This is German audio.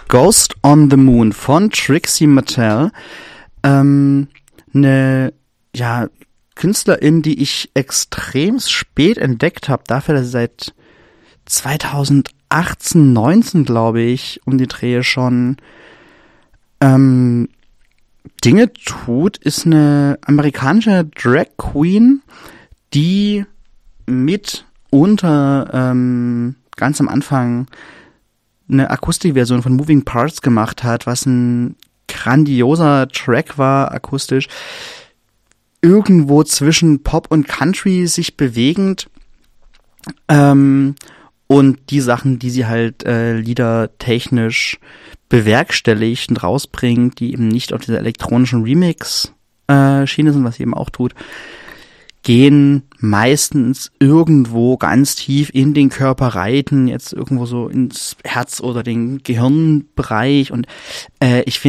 Ghost on the Moon von Trixie Mattel. Eine Künstlerin, die ich extrem spät entdeckt habe, dafür, dass sie seit 2018, 19, glaube ich, um die Dreh schon Dinge tut, ist eine amerikanische Drag Queen, die mitunter ganz am Anfang eine Akustikversion von Moving Parts gemacht hat, was ein grandioser Track war, akustisch, irgendwo zwischen Pop und Country sich bewegend, und die Sachen, die sie halt liedertechnisch bewerkstelligt und rausbringt, die eben nicht auf dieser elektronischen Remix-Schiene sind, was sie eben auch tut, gehen meistens irgendwo ganz tief in den Körper rein, jetzt irgendwo so ins Herz oder den Gehirnbereich, und ich finde